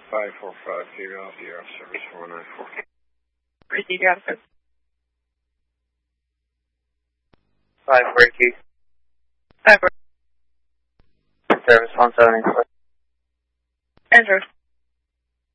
545 Philadelphia, service 494. Receive your officer. 5 Ricky. 5 Service 174. Andrew.